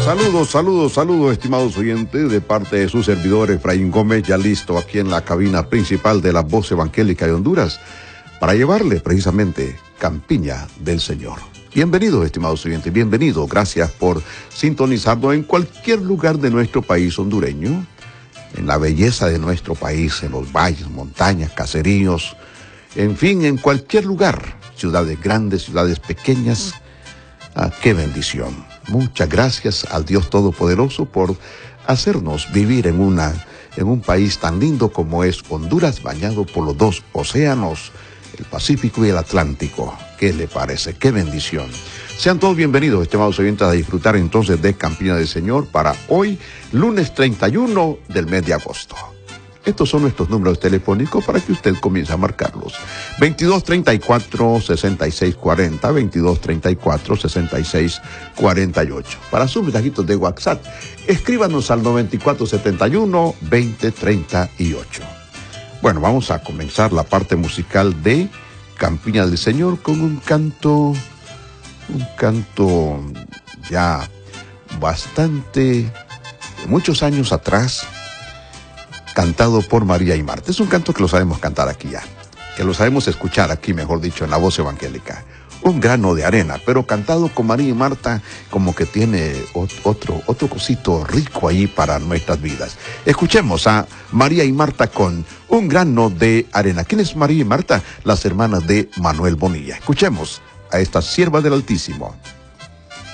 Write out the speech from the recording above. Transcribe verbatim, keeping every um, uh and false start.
Saludos, saludos, saludos, estimados oyentes, de parte de su servidor Efraín Gómez, ya listo aquí en la cabina principal de la Voz Evangélica de Honduras, para llevarle precisamente Campiña del Señor. Bienvenidos, estimados oyentes, bienvenidos, gracias por sintonizarnos en cualquier lugar de nuestro país hondureño, en la belleza de nuestro país, en los valles, montañas, caseríos, en fin, en cualquier lugar, ciudades grandes, ciudades pequeñas. Ah, qué bendición. Muchas gracias al Dios Todopoderoso por hacernos vivir en una, en un país tan lindo como es Honduras, bañado por los dos océanos, el Pacífico y el Atlántico. ¿Qué le parece? ¡Qué bendición! Sean todos bienvenidos, estimados oyentes, a disfrutar entonces de Campiña del Señor para hoy, lunes treinta y uno del mes de agosto. Estos son nuestros números telefónicos para que usted comience a marcarlos. veintidós treinta y cuatro, sesenta y seis cuarenta, veintidós treinta y cuatro, sesenta y seis cuarenta y ocho. Para sus mensajitos de WhatsApp, escríbanos al noventa y cuatro setenta y uno, veinte treinta y ocho. Bueno, vamos a comenzar la parte musical de Campiña del Señor con un canto, un canto ya bastante, muchos años atrás, cantado por María y Marta. Es un canto que lo sabemos cantar aquí ya, que lo sabemos escuchar aquí, mejor dicho, en la Voz Evangélica. Un grano de arena, pero cantado con María y Marta, como que tiene otro, otro cosito rico ahí para nuestras vidas. Escuchemos a María y Marta con Un grano de arena. ¿Quién es María y Marta? Las hermanas de Manuel Bonilla. Escuchemos a estas siervas del Altísimo.